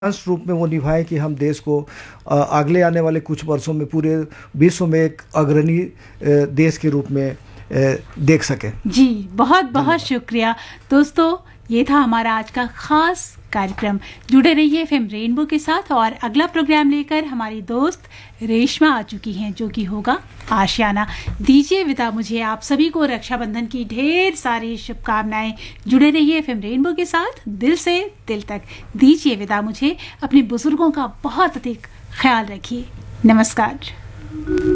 अंश रूप में वो निभाएं कि हम देश को अगले आने वाले कुछ वर्षों में पूरे विश्व में एक अग्रणी देश के रूप में देख सकें। जी बहुत बहुत शुक्रिया दोस्तों, ये था हमारा आज का खास कार्यक्रम। जुड़े रहिए एफएम रेनबो के साथ और अगला प्रोग्राम लेकर हमारी दोस्त रेशमा आ चुकी हैं जो कि होगा आशियाना। दीजिए विदा मुझे, आप सभी को रक्षाबंधन की ढेर सारी शुभकामनाएं। जुड़े रहिए एफएम रेनबो के साथ दिल से दिल तक। दीजिए विदा मुझे, अपने बुजुर्गों का बहुत अधिक ख्याल रखिए। नमस्कार।